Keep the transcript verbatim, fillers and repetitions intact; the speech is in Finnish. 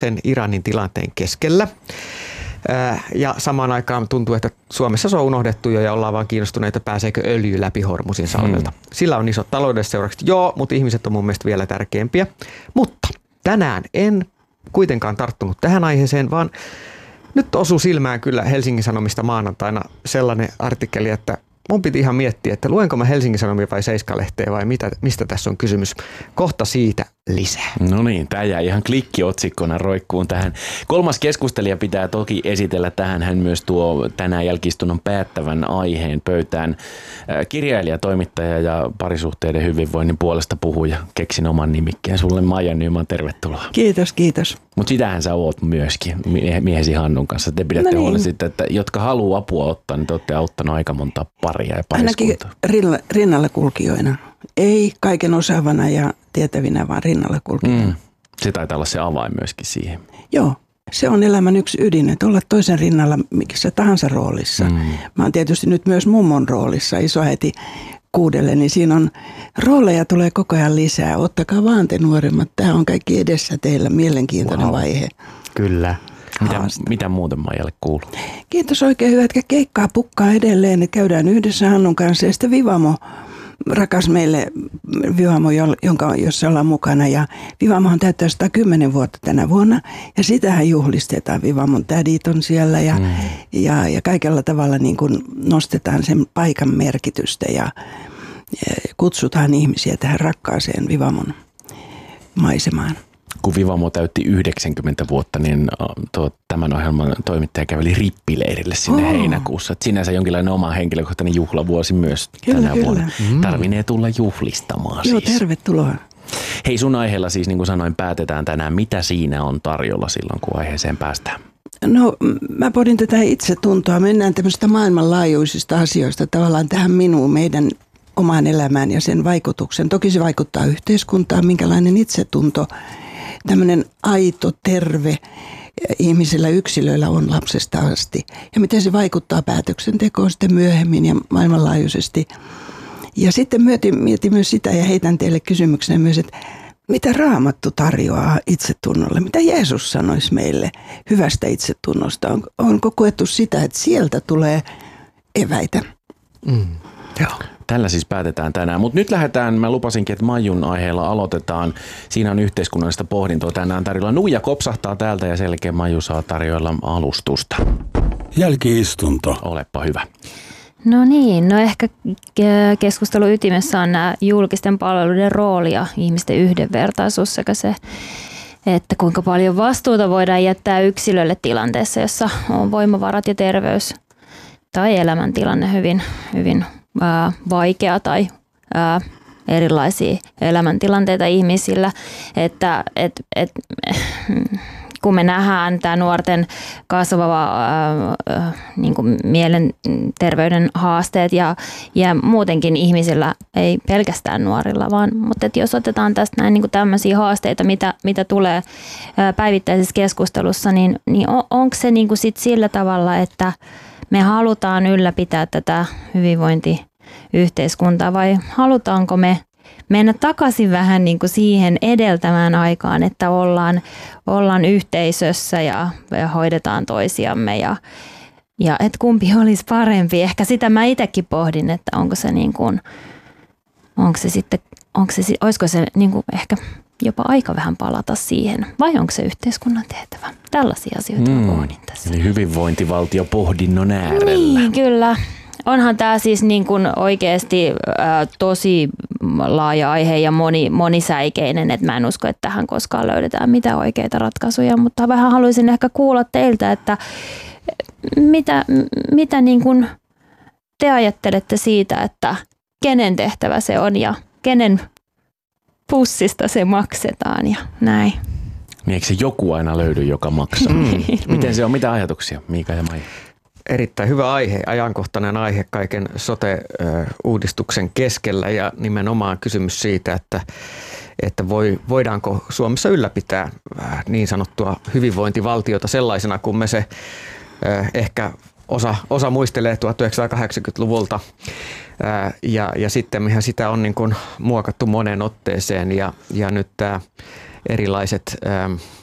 sen Iranin tilanteen keskellä. Ja samaan aikaan tuntuu, että Suomessa se on unohdettu jo ja ollaan vaan kiinnostuneita, pääseekö öljy läpi Hormusin salmelta. Hmm. Sillä on isot taloudelliset seuraukset, joo, mutta ihmiset on mun mielestä vielä tärkeämpiä. Mutta tänään en kuitenkaan tarttunut tähän aiheeseen, vaan nyt osui silmään kyllä Helsingin Sanomista maanantaina sellainen artikkeli, että mun piti ihan miettiä, että luenko mä Helsingin Sanomia vai Seiska-lehteä vai mitä, mistä tässä on kysymys. Kohta siitä lisää. No niin, tämä jää ihan klikkiotsikkona roikkuun tähän. Kolmas keskustelija pitää toki esitellä tähän. Hän myös tuo tänään jälki-istunnon päättävän aiheen pöytään. Kirjailija, toimittaja ja parisuhteiden hyvinvoinnin puolesta puhuja. Keksin oman nimikkeen sulle, Maija Nyman, tervetuloa. Kiitos, kiitos. Mutta sitähän sä oot myöskin miehesi Hannun kanssa. Te pidätte no niin. huolen siitä, että jotka haluaa apua ottaa, niin te olette auttanut aika monta paria ja pariskuntaa. Ainakin rinnalla kulkijoina. Ei kaiken osaavana ja tietävinä, vaan rinnalla kulkijoina. Mm. Se taitaa olla se avain myöskin siihen. Joo, se on elämän yksi ydin, että olla toisen rinnalla missä tahansa roolissa. Mm. Mä oon tietysti nyt myös mummon roolissa, isoäiti kuudelle, niin siinä on rooleja tulee koko ajan lisää. Ottakaa vaan te nuoremmat, tämä on kaikki edessä teillä, mielenkiintoinen wow. vaihe. Kyllä. Mitä, mitä muuten Maijalle kuuluu? Kiitos oikein hyvä, että keikkaa pukkaa edelleen, että käydään yhdessä Hannun kanssa ja sitten Vivamo, rakas meille Vivamo, jonka, jossa ollaan mukana. Ja Vivamohan täyttää sata kymmenen vuotta tänä vuonna ja sitähän juhlistetaan. Vivamon tädit on siellä ja, mm. ja, ja kaikella tavalla niin kuin nostetaan sen paikan merkitystä ja, ja kutsutaan ihmisiä tähän rakkaaseen Vivamon maisemaan. Kun Vivamo täytti yhdeksänkymmentä vuotta, niin tuo, tämän ohjelman toimittaja käveli rippileirille sinne oh. heinäkuussa. Et sinänsä jonkinlainen oma henkilökohtainen juhlavuosi myös kyllä, tänä kyllä. vuonna. Mm. Tarvinee tulla juhlistamaan Joo, siis. tervetuloa. Hei, sun aiheella siis niin kuin sanoin päätetään tänään. Mitä siinä on tarjolla silloin, kun aiheeseen päästään? No mä pohdin tätä itsetuntoa. Mennään tämmöistä maailmanlaajuisista asioista tavallaan tähän minuun, meidän omaan elämään ja sen vaikutuksen. Toki se vaikuttaa yhteiskuntaan, minkälainen itsetunto tämmöinen aito, terve ihmisillä, yksilöillä on lapsesta asti. Ja miten se vaikuttaa päätöksentekoon sitten myöhemmin ja maailmanlaajuisesti. Ja sitten mietin, mietin myös sitä ja heitän teille kysymyksenä myös, että mitä Raamattu tarjoaa itsetunnolle? Mitä Jeesus sanoisi meille hyvästä itsetunnosta? On, onko koettu sitä, että sieltä tulee eväitä? Mm. Joo. Tällä siis päätetään tänään, mutta nyt lähdetään, mä lupasinkin, että Maijun aiheella aloitetaan. Siinä on yhteiskunnallista pohdintoa tänään tarjolla. Nuija kopsahtaa täältä ja selkeä Maiju saa tarjoilla alustusta. Jälki-istunto. Olepa hyvä. No niin, no ehkä keskustelun ytimessä on nämä julkisten palveluiden rooli ja ihmisten yhdenvertaisuus sekä se, että kuinka paljon vastuuta voidaan jättää yksilölle tilanteessa, jossa on voimavarat ja terveys tai elämäntilanne hyvin, hyvin ää, vaikea tai ää, erilaisia elämäntilanteita ihmisillä, että et, et, kun me nähdään tämä nuorten kasvava ää, niin kuin mielenterveyden haasteet ja, ja muutenkin ihmisillä, ei pelkästään nuorilla, vaan mutta että jos otetaan tästä näin niin kuin tämmöisiä haasteita, mitä, mitä tulee ää, päivittäisessä keskustelussa, niin, niin on, onko se niin kuin sit sillä tavalla, että me halutaan ylläpitää tätä hyvinvointiyhteiskuntaa vai halutaanko me mennä takaisin vähän niin kuin siihen edeltävään aikaan, että ollaan, ollaan yhteisössä ja, ja hoidetaan toisiamme ja, ja et kumpi olisi parempi. Ehkä sitä mä itsekin pohdin, että onko se niin kuin, onko se sitten, onko se, olisiko se niin kuin ehkä jopa aika vähän palata siihen vai onko se yhteiskunnan tehtävä? Tällaisia asioita mm, pohdin tässä. Eli hyvinvointivaltio pohdinnon äärellä. Niin, kyllä. Onhan tämä siis niin kuin oikeasti ä, tosi laaja aihe ja moni, monisäikeinen, että mä en usko, että tähän koskaan löydetään mitään oikeita ratkaisuja, mutta vähän haluaisin ehkä kuulla teiltä, että mitä, mitä niin kuin te ajattelette siitä, että kenen tehtävä se on ja kenen pussista se maksetaan ja näin. Niin eikö se joku aina löydy, joka maksaa? Mm. Miten se on? Mitä ajatuksia, Miika ja Maija? Erittäin hyvä aihe, ajankohtainen aihe kaiken sote-uudistuksen keskellä ja nimenomaan kysymys siitä, että, että voi, voidaanko Suomessa ylläpitää niin sanottua hyvinvointivaltiota sellaisena, kun me se ehkä osa, osa muistelee tuhatyhdeksänsataakahdeksankymmentäluvulta ja, ja sitten mehän sitä on niin kuin muokattu moneen otteeseen ja, ja nyt tämä erilaiset